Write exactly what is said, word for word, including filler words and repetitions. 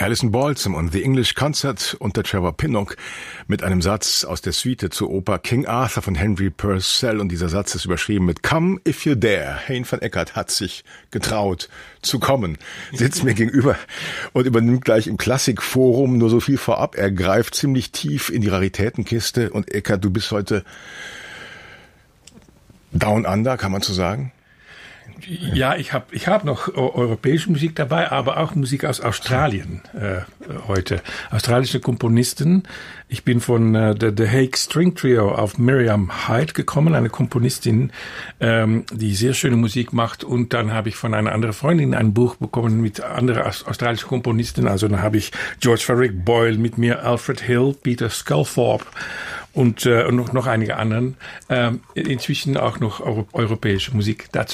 Alison Balsam und The English Concert unter Trevor Pinnock mit einem Satz aus der Suite zur Oper King Arthur von Henry Purcell. Und dieser Satz ist überschrieben mit Come if you dare. Hein van Eckert hat sich getraut zu kommen, sitzt mir gegenüber und übernimmt gleich im Klassikforum nur so viel vorab. Er greift ziemlich tief in die Raritätenkiste. Und Eckert, du bist heute down under, kann man so sagen? Ja, ich habe ich hab noch europäische Musik dabei, aber auch Musik aus Australien äh, heute. Australische Komponisten. Ich bin von äh, der The Hague String Trio auf Miriam Hyde gekommen, eine Komponistin, ähm, die sehr schöne Musik macht. Und dann habe ich von einer anderen Freundin ein Buch bekommen mit anderen australischen Komponisten. Also dann habe ich George Frederick Boyle mit mir, Alfred Hill, Peter Sculthorpe und, äh, und noch, noch einige anderen. Ähm, inzwischen auch noch euro- europäische Musik dazu.